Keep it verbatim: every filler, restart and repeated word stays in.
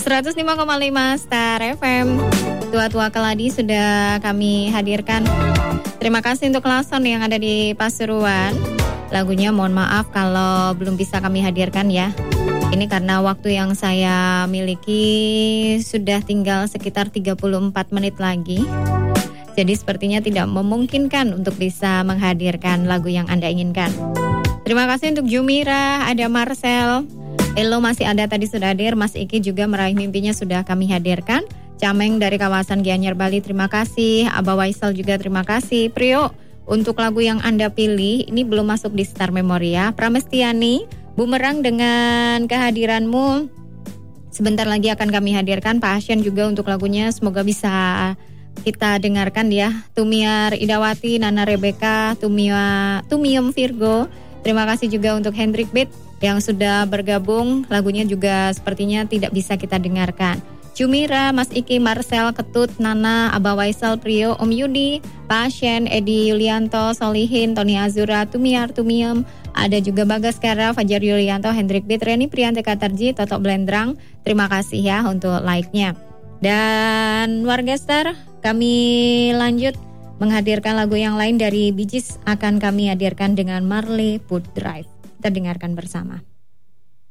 seratus lima koma lima Star F M. Tua-tua keladi sudah kami hadirkan. Terima kasih untuk Lason yang ada di Pasuruan. Lagunya mohon maaf kalau belum bisa kami hadirkan ya. Ini karena waktu yang saya miliki sudah tinggal sekitar tiga puluh empat menit lagi. Jadi sepertinya tidak memungkinkan untuk bisa menghadirkan lagu yang Anda inginkan. Terima kasih untuk Jumira, ada Marcel. Elo masih ada, tadi sudah hadir. Mas Iki juga meraih mimpinya sudah kami hadirkan. Cameng dari kawasan Gianyar Bali, terima kasih. Abah Waisal juga terima kasih. Prio, untuk lagu yang Anda pilih, ini belum masuk di Star Memoria. Pramestiani, Bumerang dengan kehadiranmu sebentar lagi akan kami hadirkan. Pak Asyan juga untuk lagunya semoga bisa kita dengarkan ya. Tumiar Idawati, Nana Rebecca, Tumia, Tumium Virgo. Terima kasih juga untuk Hendrik Beat yang sudah bergabung. Lagunya juga sepertinya tidak bisa kita dengarkan. Jumira, Mas Iki, Marcel, Ketut, Nana, Abah Waisal, Prio, Om Yudi, Pasien, Edi Yulianto, Solihin, Tony Azura, Tumiar, Tumiem, ada juga Bagas Kara, Fajar Yulianto, Hendrik Beat, Reni Priante Katarji, Toto Blendrang. Terima kasih ya untuk like-nya. Dan warga Star, kami lanjut menghadirkan lagu yang lain dari Bee Gees, akan kami hadirkan dengan Marley Put Drive. Kita dengarkan bersama.